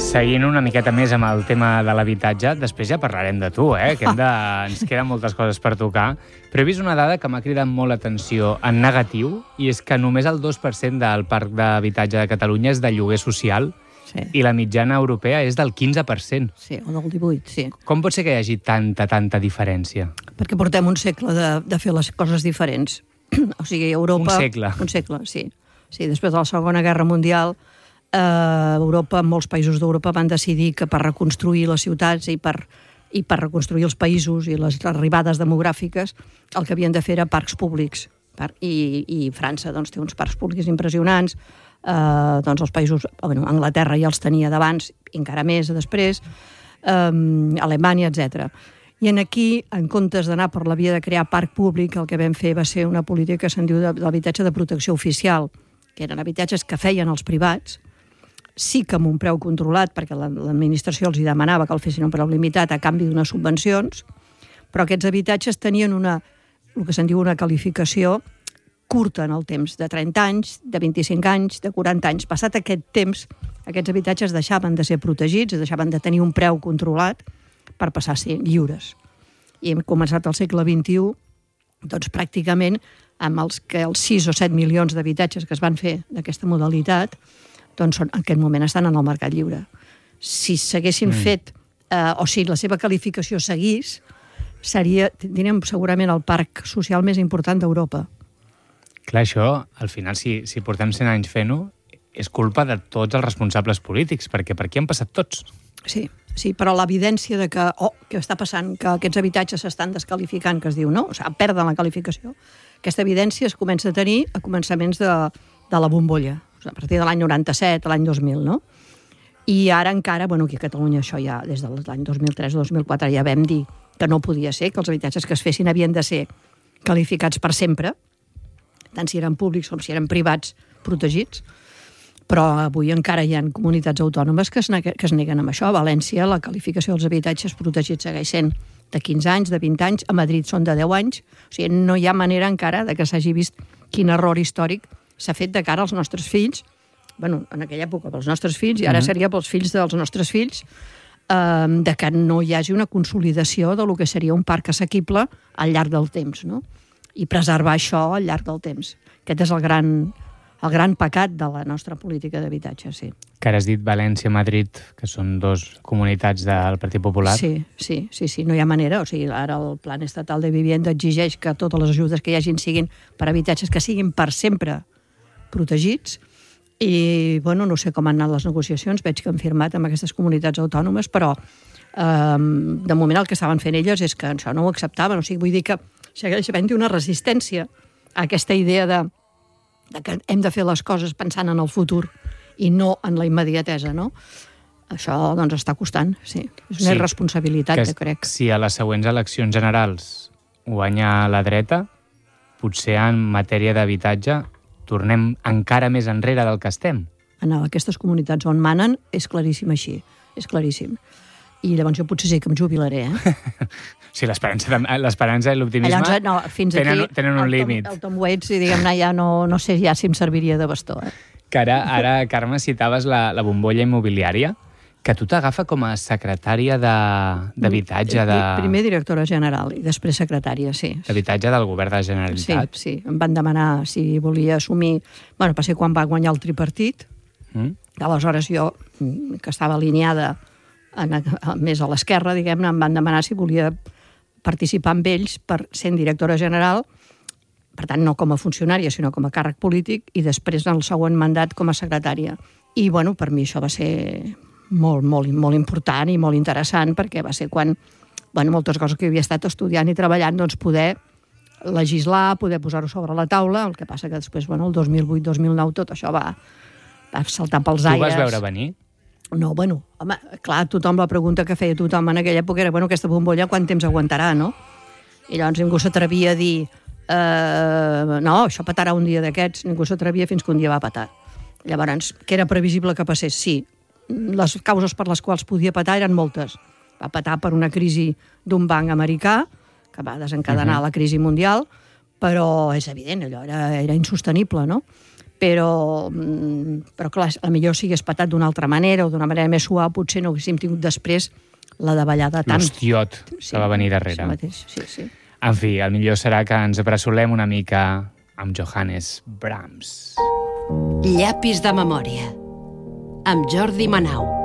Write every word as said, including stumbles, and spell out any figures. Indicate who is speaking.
Speaker 1: Seguint una miqueta més amb el tema de l'habitatge, després ja parlarem de tu, eh? Que hem de... ens queden moltes coses per tocar. Però he vist una dada que m'ha cridat molt l'atenció en negatiu, i és que només el dos per cent del parc d'habitatge de Catalunya és de lloguer social, sí. I la mitjana europea és del quinze per cent.
Speaker 2: Sí, o del divuit, sí.
Speaker 1: Com pot ser que hi hagi tanta, tanta diferència?
Speaker 2: Perquè portem un segle de, de fer les coses diferents. O sigui, Europa...
Speaker 1: Un segle.
Speaker 2: Un segle, sí. Sí, després de la Segona Guerra Mundial, eh, Europa, molts països d'Europa van decidir que per reconstruir les ciutats i per, i per reconstruir els països i les arribades demogràfiques, el que havien de fer era parcs públics. I, i França doncs, té uns parcs públics impressionants, eh, doncs els països... Bueno, Anglaterra ja els tenia d'abans, encara més després, eh, Alemanya, etcètera. I en aquí, en comptes d'anar per la via de crear parc públic, el que vam fer va ser una política que se'n diu d'habitatge de protecció oficial, que eren habitatges que feien els privats, sí que amb un preu controlat, perquè l'administració els hi demanava que el fessin un preu limitat a canvi d'unes subvencions, però aquests habitatges tenien una, el que se'n diu una qualificació curta en el temps, de trenta anys, de vint-i-cinc anys, de quaranta anys. Passat aquest temps, aquests habitatges deixaven de ser protegits, deixaven de tenir un preu controlat, per passar a ser lliures. I hem començat al segle vint-i-u, doncs pràcticament amb els que els sis o set milions d'habitatges que es van fer d'aquesta modalitat, doncs són, en aquest moment estan en el mercat lliure. Si s'haguessin mm. fet, eh, o si la seva qualificació seguís, seria, tindríem segurament el parc social més important d'Europa.
Speaker 1: Clar, això, al final, si, si portem cent anys fent-ho, és culpa de tots els responsables polítics, perquè per aquí han passat tots.
Speaker 2: Sí, sí, però l'evidència de que, oh, què està passant, que aquests habitatges s'estan desqualificant, que es diu, no? O sigui, perden la qualificació. Aquesta evidència es comença a tenir a començaments de, de la bombolla, o sigui, a partir de l'any noranta-set, l'any dos mil, no? I ara encara, bueno, aquí a Catalunya això ja, des de l'any dos mil tres o dos mil quatre, ja vam dir que no podia ser, que els habitatges que es fessin havien de ser qualificats per sempre, tant si eren públics com si eren privats protegits, però avui encara hi ha comunitats autònomes que es, neguen, que es neguen amb això. A València la qualificació dels habitatges protegits segueix sent de quinze anys, de vint anys, a Madrid són de deu anys, o sigui, no hi ha manera encara de que s'hagi vist quin error històric s'ha fet de cara als nostres fills, bueno, en aquella època pels nostres fills, i ara mm-hmm. seria pels fills dels nostres fills, eh, de que no hi hagi una consolidació de lo que seria un parc assequible al llarg del temps, no? I preservar això al llarg del temps. Aquest és el gran... el gran pecat de la nostra política d'habitatge, sí.
Speaker 1: Que ara has dit València, Madrid, que són dos comunitats del Partit Popular.
Speaker 2: Sí, sí, sí, sí, no hi ha manera. O sigui, ara el Plan Estatal de Vivienda exigeix que totes les ajudes que hi hagin siguin per habitatges que siguin per sempre protegits. I, bueno, no sé com han anat les negociacions, veig que han firmat amb aquestes comunitats autònomes, però eh, de moment el que estaven fent elles és que això no ho acceptaven. O sigui, vull dir que segueix havent-hi una resistència a aquesta idea de de que hem de fer les coses pensant en el futur i no en la immediatesa, no? Això, doncs, està costant, sí. És una sí, irresponsabilitat, que, crec.
Speaker 1: Si a les següents eleccions generals guanya la dreta, potser en matèria d'habitatge tornem encara més enrere del que estem.
Speaker 2: En aquestes comunitats on manen és claríssim així, és claríssim. I llavors jo potser sí que em jubilaré, eh?
Speaker 1: Sí, l'esperança i l'optimisme
Speaker 2: llavors, no, fins
Speaker 1: tenen,
Speaker 2: aquí,
Speaker 1: tenen un
Speaker 2: el
Speaker 1: límit.
Speaker 2: Tom, el Tom Waits, i diguem-ne, ja no, no sé ja si em serviria de bastó, eh?
Speaker 1: Que ara, ara Carme, citaves la, la bombolla immobiliària, que tu t'agafa com a secretària d'habitatge de...
Speaker 2: Primer directora general i després secretària, sí.
Speaker 1: D'habitatge del govern de la Generalitat.
Speaker 2: Sí, sí. Em van demanar si volia assumir... Bueno, va ser quan va guanyar el tripartit. Mm. Aleshores jo, que estava alineada en, més a l'esquerra, diguem-ne, em van demanar si volia participar amb ells per ser directora general, per tant, no com a funcionària, sinó com a càrrec polític, i després en el següent mandat com a secretària. I, bueno, per mi això va ser molt, molt, molt important i molt interessant, perquè va ser quan, bueno, moltes coses que havia estat estudiant i treballant, doncs poder legislar, poder posar-ho sobre la taula, el que passa que després, bueno, el dos mil vuit dos mil nou tot això va, va saltar pels aires.
Speaker 1: Tu vas veure venir?
Speaker 2: No, bueno, home, clar, tothom, la pregunta que feia tothom en aquella època era, bueno, aquesta bombolla quant temps aguantarà, no? I llavors ningú s'atrevia a dir eh, no, això petarà un dia d'aquests, ningú s'atrevia fins que un dia va petar. Llavors, que era previsible que passés? Sí. Les causes per les quals podia petar eren moltes. Va petar per una crisi d'un banc americà, que va desencadenar uh-huh. la crisi mundial, però és evident, allò era, era insostenible, no? però, però clar, a millor si hagués patat d'una altra manera o d'una manera més suau, potser no haguéssim tingut després la davallada tant.
Speaker 1: L'hostiot
Speaker 2: sí,
Speaker 1: que va venir darrere.
Speaker 2: Mateix, sí, sí.
Speaker 1: En fi, el millor serà que ens apressolem una mica amb Johannes Brahms.
Speaker 3: Llapis de memòria, amb Jordi Manau.